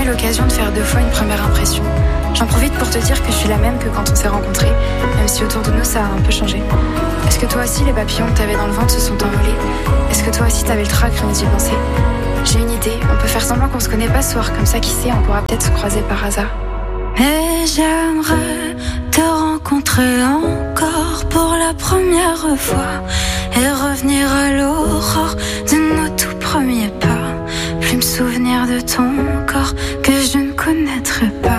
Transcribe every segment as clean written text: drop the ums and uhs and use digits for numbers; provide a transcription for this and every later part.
jamais l'occasion de faire 2 fois une première impression. J'en profite pour te dire que je suis la même que quand on s'est rencontrés, même si autour de nous ça a un peu changé. Est-ce que toi aussi les papillons que t'avais dans le ventre se sont envolés? Est-ce que toi aussi t'avais le trac rien d'y penser? J'ai une idée, on peut faire semblant qu'on se connaît pas ce soir, comme ça qui sait, on pourra peut-être se croiser par hasard. Et j'aimerais te rencontrer encore pour la première fois et revenir à l'aurore de nos tout premiers pas. Plus me souvenir de ton corps que je ne connaîtrai pas.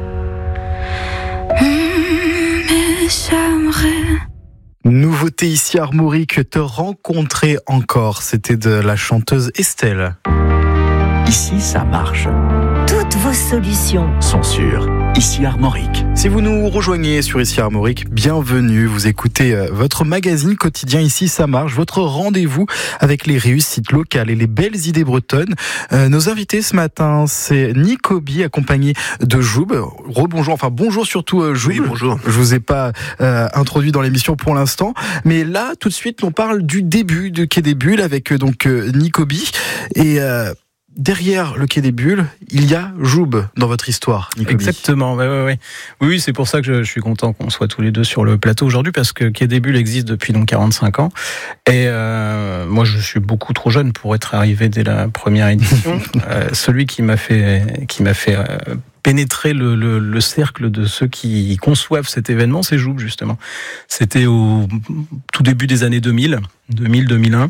Mais j'aimerais. Nouveauté ici Armorique, te rencontrer encore. C'était de la chanteuse Estelle. Ici, ça marche. Toutes vos solutions Sont sûres. Ici Armorique. Si vous nous rejoignez sur Ici Armorique, bienvenue. Vous écoutez votre magazine quotidien Ici ça marche, votre rendez-vous avec les réussites locales et les belles idées bretonnes. Nos invités ce matin, c'est Nicobi accompagné de Joub. Rebonjour, enfin bonjour surtout Joub. Oui, bonjour. Je vous ai pas introduit dans l'émission pour l'instant, mais là tout de suite on parle du début de Quai des Bulles avec donc Nicobi et derrière le Quai des Bulles, il y a Joub dans votre histoire, Nicobi. Exactement, ouais. Oui, c'est pour ça que je suis content qu'on soit tous les deux sur le plateau aujourd'hui, parce que Quai des Bulles existe depuis donc 45 ans. Et moi, je suis beaucoup trop jeune pour être arrivé dès la première édition. Celui qui m'a fait pénétrer le cercle de ceux qui conçoivent cet événement, c'est Joub, justement. C'était au tout début des années 2000-2001.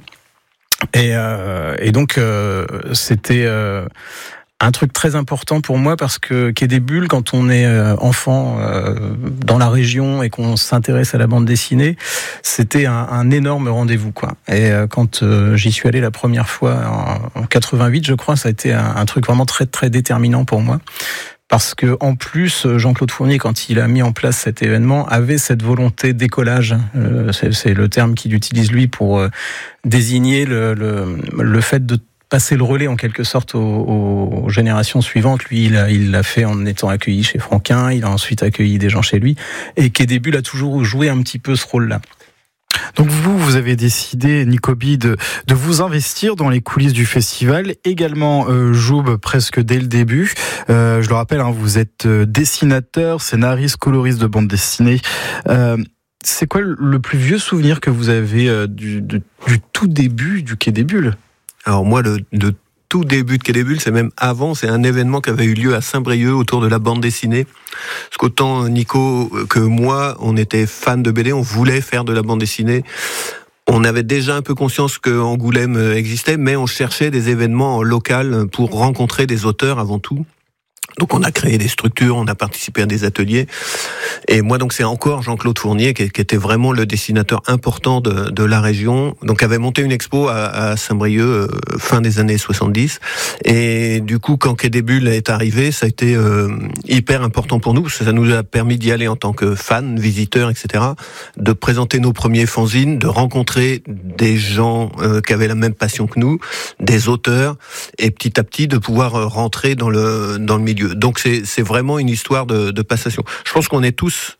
Et donc c'était un truc très important pour moi, parce que Quai des Bulles, quand on est enfant dans la région et qu'on s'intéresse à la bande dessinée, c'était un énorme rendez-vous, quoi. Et quand j'y suis allé la première fois en 88, je crois, ça a été un truc vraiment très très déterminant pour moi. Parce que en plus, Jean-Claude Fournier, quand il a mis en place cet événement, avait cette volonté d'écollage. C'est le terme qu'il utilise lui pour désigner le fait de passer le relais en quelque sorte aux générations suivantes. Lui, il l'a fait en étant accueilli chez Franquin. Il a ensuite accueilli des gens chez lui. Et Quai des Bulles a toujours joué un petit peu ce rôle-là. Donc vous avez décidé, Nicobi, de vous investir dans les coulisses du festival. Également Joub, presque dès le début. Je le rappelle, vous êtes dessinateur, scénariste, coloriste de bande dessinée. C'est quoi le plus vieux souvenir que vous avez du tout début du Quai des Bulles? Alors moi, le tout début de Quai des Bulles, c'est même avant, c'est un événement qui avait eu lieu à Saint-Brieuc autour de la bande dessinée. Parce qu'autant Nico que moi, on était fans de BD, on voulait faire de la bande dessinée. On avait déjà un peu conscience que Angoulême existait, mais on cherchait des événements locaux pour rencontrer des auteurs avant tout. Donc on a créé des structures, on a participé à des ateliers. Et moi, donc, c'est encore Jean-Claude Fournier qui était vraiment le dessinateur important de la région. Donc avait monté une expo à Saint-Brieuc fin des années 70. Et du coup, quand Quai des Bulles est arrivé, ça a été hyper important pour nous, parce que ça nous a permis d'y aller en tant que fans, visiteurs, etc. De présenter nos premiers fanzines, de rencontrer des gens qui avaient la même passion que nous, des auteurs, et petit à petit de pouvoir rentrer dans le milieu. Donc c'est vraiment une histoire de passation. Je pense qu'on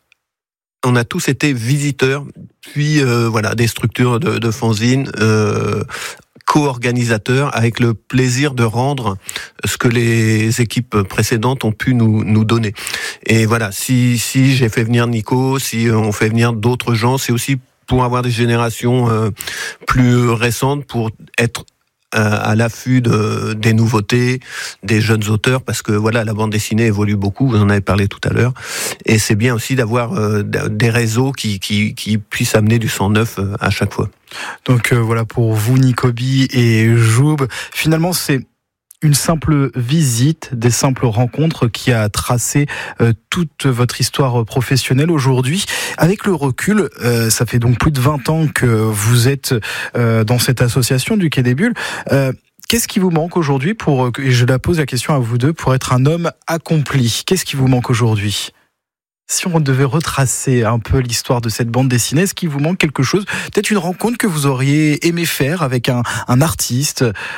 a tous été visiteurs, puis des structures de fanzines, co-organisateurs, avec le plaisir de rendre ce que les équipes précédentes ont pu nous donner. Et voilà, si j'ai fait venir Nico, si on fait venir d'autres gens, c'est aussi pour avoir des générations plus récentes, pour être à l'affût des nouveautés, des jeunes auteurs, parce que voilà, la bande dessinée évolue beaucoup, vous en avez parlé tout à l'heure, et c'est bien aussi d'avoir des réseaux qui puissent amener du sang neuf à chaque fois. Donc voilà pour vous, Nicobi et Joub. Finalement, c'est une simple visite, des simples rencontres qui a tracé toute votre histoire professionnelle aujourd'hui. Avec le recul, ça fait donc plus de 20 ans que vous êtes dans cette association du Quai des Bulles. Qu'est-ce qui vous manque aujourd'hui et je la pose la question à vous deux, pour être un homme accompli? Qu'est-ce qui vous manque aujourd'hui? Si on devait retracer un peu l'histoire de cette bande dessinée, est-ce qu'il vous manque quelque chose? Peut-être une rencontre que vous auriez aimé faire avec un artiste?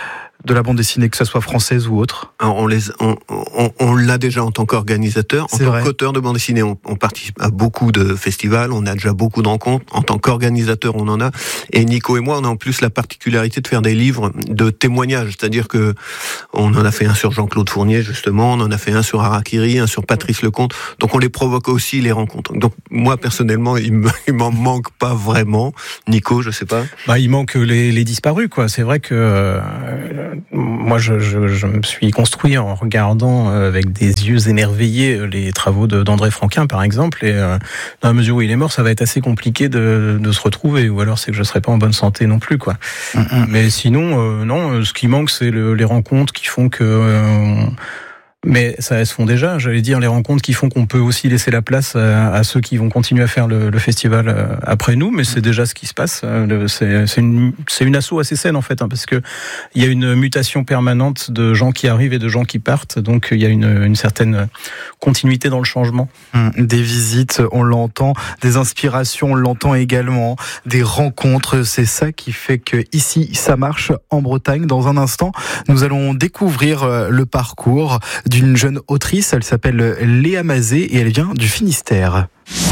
de la bande dessinée, que ce soit française ou autre? Alors on l'a déjà en tant qu'organisateur, en tant qu'auteur de bande dessinée, on participe à beaucoup de festivals, on a déjà beaucoup de rencontres. En tant qu'organisateur, on en a. Et Nico et moi, on a en plus la particularité de faire des livres de témoignages, c'est-à-dire que on en a fait un sur Jean-Claude Fournier, justement, on en a fait un sur Harakiri, un sur Patrice Lecomte. Donc on les provoque aussi, les rencontres. Donc moi, personnellement, il m'en manque pas vraiment. Nico, je sais pas. Il manque les disparus, quoi. C'est vrai que moi, je me suis construit en regardant avec des yeux émerveillés les travaux d'André Franquin, par exemple. Et dans la mesure où il est mort, ça va être assez compliqué de se retrouver. Ou alors c'est que je serai pas en bonne santé non plus, quoi. Mais sinon, non. Ce qui manque, c'est les rencontres qui font que. Mais ça se font déjà, j'allais dire, les rencontres qui font qu'on peut aussi laisser la place à ceux qui vont continuer à faire le festival après nous, mais c'est déjà ce qui se passe. C'est une asso assez saine en fait, parce que il y a une mutation permanente de gens qui arrivent et de gens qui partent, donc il y a une certaine continuité dans le changement. Des visites, on l'entend, des inspirations, on l'entend également, des rencontres, c'est ça qui fait que ici ça marche en Bretagne. Dans un instant, nous allons découvrir le parcours d'une jeune autrice, elle s'appelle Léa Mazet et elle vient du Finistère.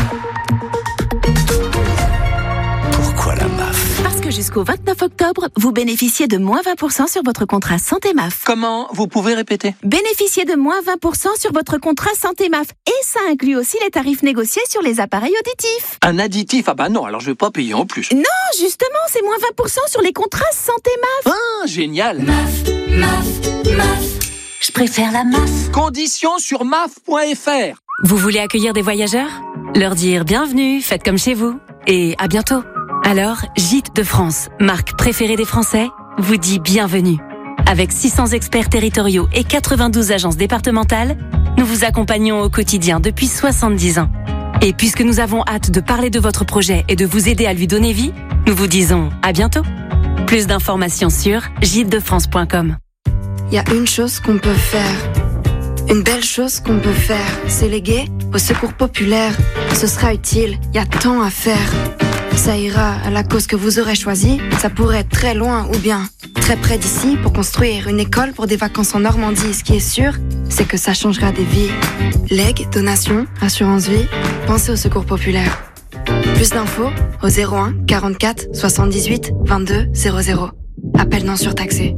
Pourquoi la MAF? Parce que jusqu'au 29 octobre, vous bénéficiez de moins 20% sur votre contrat Santé MAF. Comment? Vous pouvez répéter? Bénéficiez de moins 20% sur votre contrat Santé MAF. Et ça inclut aussi les tarifs négociés sur les appareils auditifs. Un additif? Ah bah non, alors je vais pas payer en plus. Non, justement, c'est moins 20% sur les contrats Santé MAF. Ah, génial. MAF. Je préfère la MAF. Conditions sur maf.fr. Vous voulez accueillir des voyageurs? Leur dire bienvenue, faites comme chez vous. Et à bientôt. Alors, Gîtes de France, marque préférée des Français, vous dit bienvenue. Avec 600 experts territoriaux et 92 agences départementales, nous vous accompagnons au quotidien depuis 70 ans. Et puisque nous avons hâte de parler de votre projet et de vous aider à lui donner vie, nous vous disons à bientôt. Plus d'informations sur gîtesdefrance.com. Il y a une chose qu'on peut faire, une belle chose qu'on peut faire, c'est léguer au secours populaire. Ce sera utile, il y a tant à faire. Ça ira à la cause que vous aurez choisie, ça pourrait être très loin ou bien très près d'ici pour construire une école pour des vacances en Normandie. Ce qui est sûr, c'est que ça changera des vies. Legs, donations, assurance vie, pensez au secours populaire. Plus d'infos au 01 44 78 22 00. Appel non surtaxé.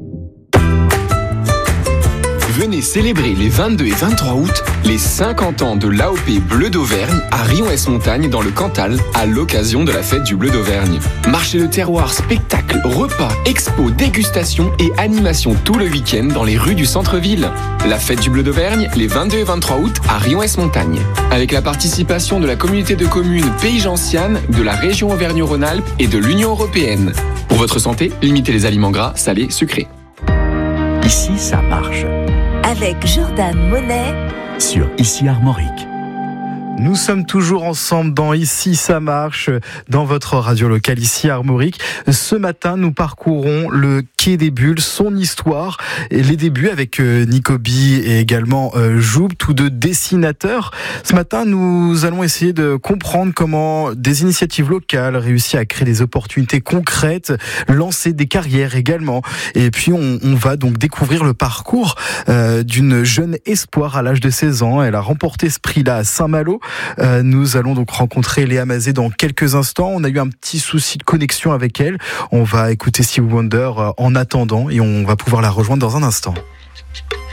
Venez célébrer les 22 et 23 août les 50 ans de l'AOP Bleu d'Auvergne à Rion-Ès-Montagne dans le Cantal à l'occasion de la fête du Bleu d'Auvergne. Marché de terroir, spectacles, repas, expos, dégustations et animations tout le week-end dans les rues du centre-ville. La fête du Bleu d'Auvergne les 22 et 23 août à Rion-Ès-Montagne. Avec la participation de la communauté de communes Pays Gentiane, de la région Auvergne-Rhône-Alpes et de l'Union européenne. Pour votre santé, limitez les aliments gras, salés, sucrés. Ici, ça marche. Avec Jordan Monet Sur Ici Armorique. Nous sommes toujours ensemble dans Ici ça marche, dans votre radio locale Ici Armorique. Ce matin, nous parcourons le Quai des Bulles, son histoire et les débuts avec Nicobi et également Joub, tous deux dessinateurs. Ce matin, nous allons essayer de comprendre comment des initiatives locales réussissent à créer des opportunités concrètes, lancer des carrières également. Et puis, on va donc découvrir le parcours d'une jeune espoir à l'âge de 16 ans. Elle a remporté ce prix-là à Saint-Malo. Nous allons donc rencontrer Léa Mazet dans quelques instants. On a eu un petit souci de connexion avec elle. On va écouter Stevie Wonder en attendant et on va pouvoir la rejoindre dans un instant.